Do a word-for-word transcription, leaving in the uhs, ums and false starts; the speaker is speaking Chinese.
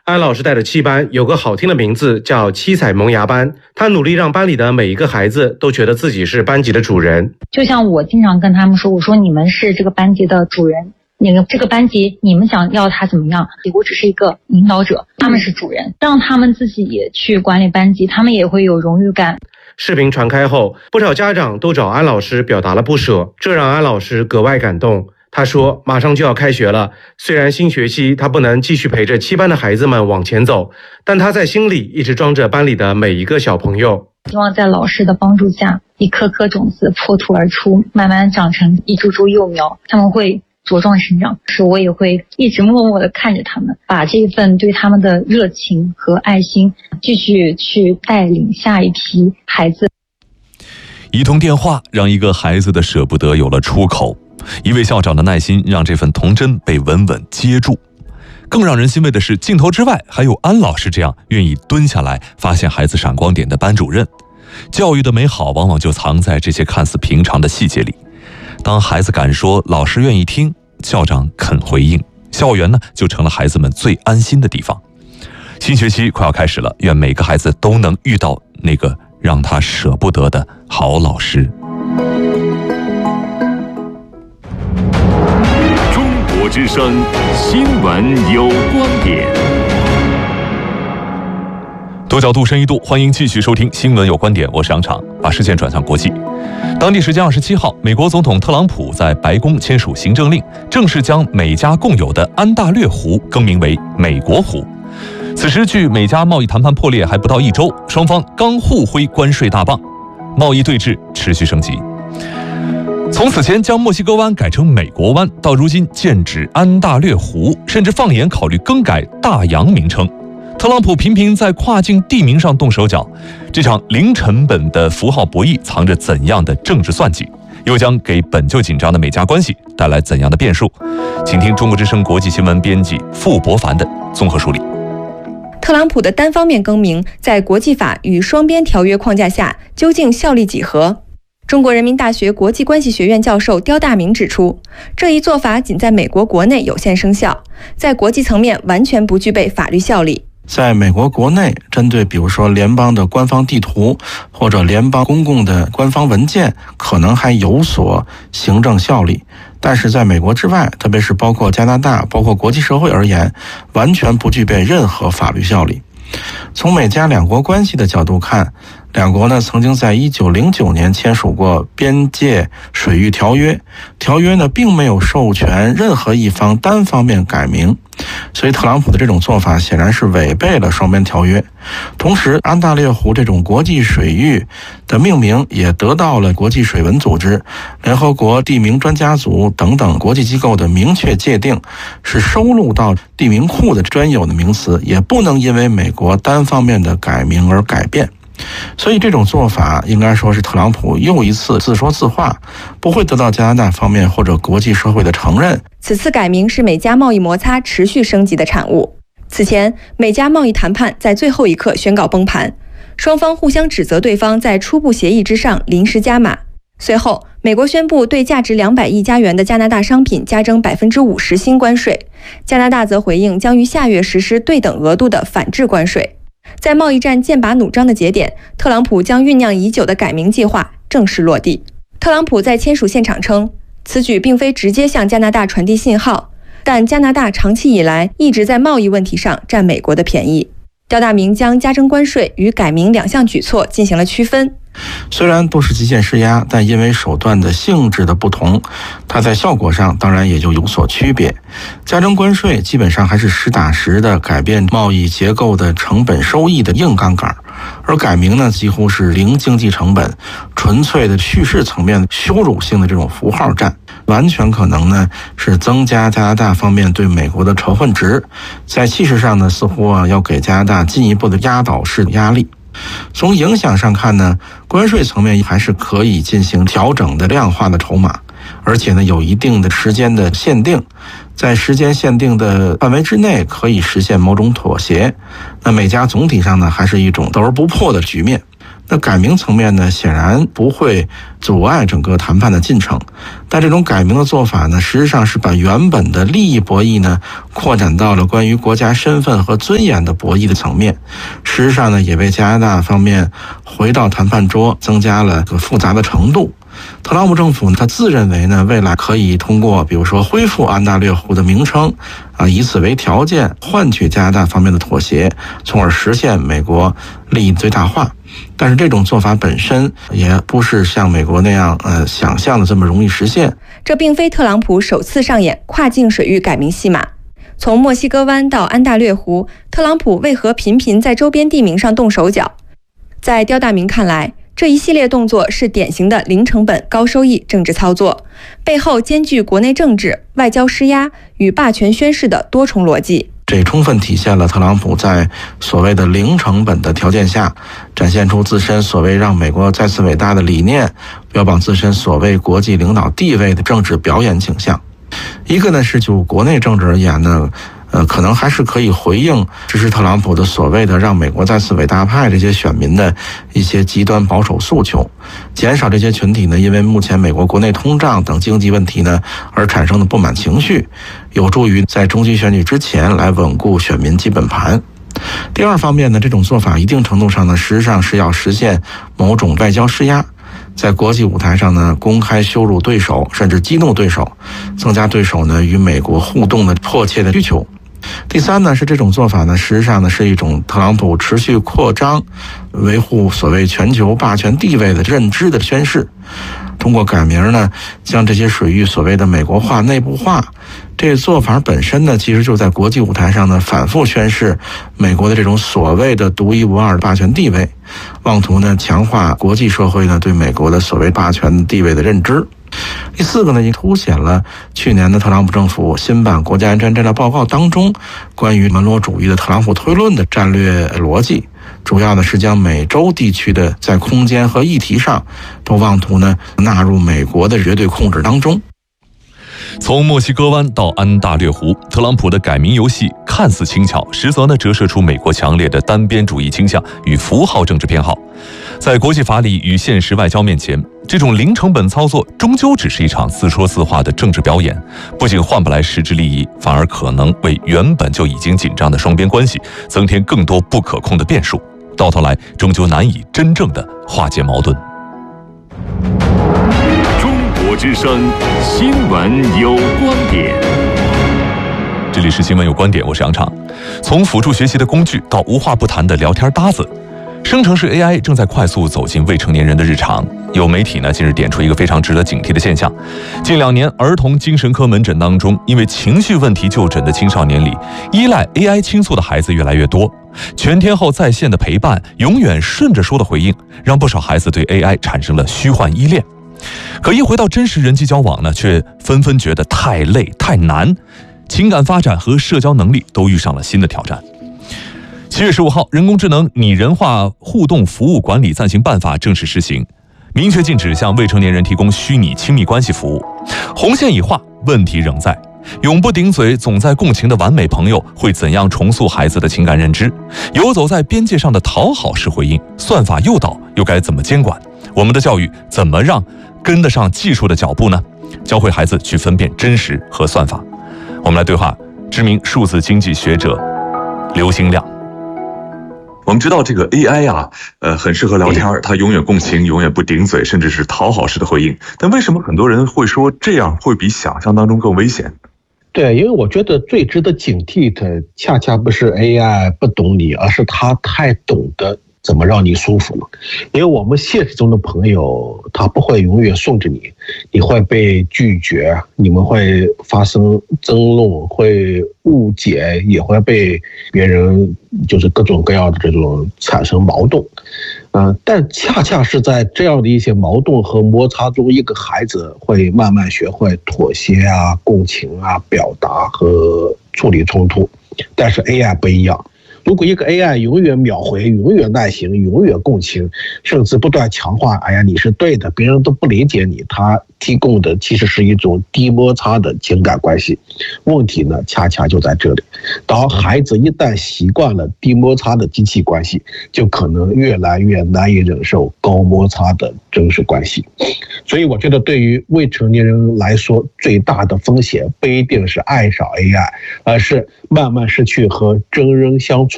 安老师带的七班有个好听的名字，叫七彩萌芽班。他努力让班里的每一个孩子都觉得自己是班级的主人。 就像我经常跟他们说，我说你们是这个班级的主人，你们这个班级你们想要他怎么样，我只是一个领导者，他们是主人，让他们自己也去管理班级，他们也会有荣誉感。 视频传开后，不少家长都找安老师表达了不舍，这让安老师格外感动。他说马上就要开学了，虽然新学期他不能继续陪着七班的孩子们往前走，但他在心里一直装着班里的每一个小朋友。 希望在老师的帮助下，一颗颗种子破土而出，慢慢长成一株株幼苗，他们会茁壮成长。是我也会一直默默地看着他们，把这份对他们的热情和爱心继续去带领下一批孩子。 一通电话让一个孩子的舍不得有了出口，一位校长的耐心让这份童真被稳稳接住。更让人欣慰的是，镜头之外还有安老师这样愿意蹲下来发现孩子闪光点的班主任。教育的美好往往就藏在这些看似平常的细节里。当孩子敢说，老师愿意听，校长肯回应，校园呢就成了孩子们最安心的地方。新学期快要开始了，愿每个孩子都能遇到那个让他舍不得的好老师。 中国之声新闻有观点。 多角度深一度，欢迎继续收听新闻有观点，我是杨昶，把视线转向国际。当地时间二十七号，美国总统特朗普在白宫签署行政令，正式将美加共有的安大略湖更名为美国湖。此时距美加贸易谈判破裂还不到一周，双方刚互挥关税大棒，贸易对峙持续升级。从此前将墨西哥湾改成美国湾，到如今剑指安大略湖，甚至放眼考虑更改大洋名称。特朗普频频在跨境地名上动手脚，这场零成本的符号博弈藏着怎样的政治算计，又将给本就紧张的美加关系带来怎样的变数？请听中国之声国际新闻编辑傅博凡的综合梳理。 特朗普的单方面更名，在国际法与双边条约框架下，究竟效力几何？中国人民大学国际关系学院教授刁大明指出，这一做法仅在美国国内有限生效，在国际层面完全不具备法律效力。 在美国国内，针对比如说联邦的官方地图或者联邦公共的官方文件，可能还有所行政效力，但是在美国之外，特别是包括加拿大、包括国际社会而言，完全不具备任何法律效力。从美加两国关系的角度看，两国呢曾经在一九零九年签署过边界水域条约，条约呢并没有授权任何一方单方面改名，所以特朗普的这种做法显然是违背了双边条约。同时，安大略湖这种国际水域的命名也得到了国际水文组织、联合国地名专家组等等国际机构的明确界定，是收录到地名库的专有的名词，也不能因为美国单方面的改名而改变。所以这种做法应该说是特朗普又一次自说自话，不会得到加拿大方面或者国际社会的承认。 此次改名是美加贸易摩擦持续升级的产物。此前，美加贸易谈判在最后一刻宣告崩盘，双方互相指责对方在初步协议之上临时加码。随后，美国宣布对价值两百亿加元的加拿大商品加征百分之五十新关税，加拿大则回应将于下月实施对等额度的反制关税。在贸易战剑拔弩张的节点，特朗普将酝酿已久的改名计划正式落地。特朗普在签署现场称，此举并非直接向加拿大传递信号，但加拿大长期以来一直在贸易问题上占美国的便宜。刁大明将加征关税与改名两项举措进行了区分。 虽然都是极限施压，但因为手段的性质的不同，它在效果上当然也就有所区别。加征关税基本上还是实打实的改变贸易结构的成本收益的硬杠杆，而改名呢几乎是零经济成本，纯粹的叙事层面羞辱性的这种符号战，完全可能呢是增加加拿大方面对美国的仇恨值，在气势上呢似乎啊要给加拿大进一步的压倒式的压力。从影响上看呢，关税层面还是可以进行调整的量化的筹码，而且呢有一定的时间的限定，在时间限定的范围之内可以实现某种妥协。那美加总体上呢还是一种斗而不破的局面。 那改名层面呢，显然不会阻碍整个谈判的进程，但这种改名的做法呢，实际上是把原本的利益博弈呢，扩展到了关于国家身份和尊严的博弈的层面。实际上呢，也为加拿大方面回到谈判桌增加了个复杂的程度。特朗普政府他自认为呢，未来可以通过比如说恢复安大略湖的名称啊，以此为条件换取加拿大方面的妥协，从而实现美国利益最大化。但是这种做法本身也不是像美国那样呃想象的这么容易实现。 这并非特朗普首次上演跨境水域改名戏码。从墨西哥湾到安大略湖，特朗普为何频频在周边地名上动手脚？在刁大明看来，这一系列动作是典型的零成本高收益政治操作，背后兼具国内政治、外交施压与霸权宣示的多重逻辑。 这充分体现了特朗普在所谓的零成本的条件下，展现出自身所谓让美国再次伟大的理念，标榜自身所谓国际领导地位的政治表演倾向。一个呢是就国内政治而言呢，呃，可能还是可以回应支持特朗普的所谓的让美国再次伟大派这些选民的一些极端保守诉求，减少这些群体呢因为目前美国国内通胀等经济问题呢而产生的不满情绪，有助于在中期选举之前来稳固选民基本盘。第二方面呢，这种做法一定程度上呢，实际上是要实现某种外交施压，在国际舞台上呢，公开羞辱对手，甚至激怒对手，增加对手呢与美国互动的迫切的需求。第三呢，是这种做法呢，实际上呢是一种特朗普持续扩张、维护所谓全球霸权地位的认知的宣示。通过改名呢，将这些水域所谓的美国化、内部化，这个做法本身呢，其实就在国际舞台上呢反复宣示美国的这种所谓的独一无二的霸权地位，妄图呢强化国际社会呢对美国的所谓霸权地位的认知。第四个呢，也凸显了去年的特朗普政府新版国家安全战略报告当中关于门罗主义的特朗普推论的战略逻辑，主要呢是将美洲地区的在空间和议题上都妄图呢纳入美国的绝对控制当中。 从墨西哥湾到安大略湖，特朗普的改名游戏看似轻巧，实则呢折射出美国强烈的单边主义倾向与符号政治偏好。在国际法理与现实外交面前，这种零成本操作终究只是一场自说自话的政治表演，不仅换不来实质利益，反而可能为原本就已经紧张的双边关系增添更多不可控的变数，到头来终究难以真正的化解矛盾。 中国之声，新闻有观点。 这里是新闻有观点，我是杨畅。从辅助学习的工具到无话不谈的聊天搭子，生成式 A I 正在快速走进未成年人的日常。有媒体呢近日点出一个非常值得警惕的现象：近两年儿童精神科门诊当中，因为情绪问题就诊的青少年里，依赖 A I 倾诉的孩子越来越多。全天候在线的陪伴，永远顺着说的回应，让不少孩子对 A I 产生了虚幻依恋。可一回到真实人际交往呢，却纷纷觉得太累太难，情感发展和社交能力都遇上了新的挑战。七月十五号，人工智能拟人化互动服务管理暂行办法正式施行，明确禁止向未成年人提供虚拟亲密关系服务。红线已画，问题仍在。永不顶嘴、总在共情的完美朋友会怎样重塑孩子的情感认知？游走在边界上的讨好式回应，算法诱导又该怎么监管？我们的教育怎么让跟得上技术的脚步呢？教会孩子去分辨真实和算法。我们来对话知名数字经济学者刘兴亮。 我们知道这个 A I 啊，呃，很适合聊天，它永远共情，永远不顶嘴，甚至是讨好式的回应。但为什么很多人会说这样会比想象当中更危险？ 对，因为我觉得最值得警惕的，恰恰不是 A I 不懂你，而是它太懂得怎么让你舒服了。因为我们现实中的朋友，他不会永远顺着你，你会被拒绝，你们会发生争论，会误解，也会被别人就是各种各样的这种产生矛盾。嗯，但恰恰是在这样的一些矛盾和摩擦中，一个孩子会慢慢学会妥协啊、共情啊、表达和处理冲突。但是 A I 不一样， 如果一个 A I 永远秒回、永远耐心、永远共情，甚至不断强化，哎呀，你是对的，别人都不理解你，它提供的其实是一种低摩擦的情感关系。问题呢，恰恰就在这里。当孩子一旦习惯了低摩擦的机器关系，就可能越来越难以忍受高摩擦的真实关系。所以我觉得对于未成年人来说，最大的风险不一定是爱上 A I， 而是慢慢失去和真人相处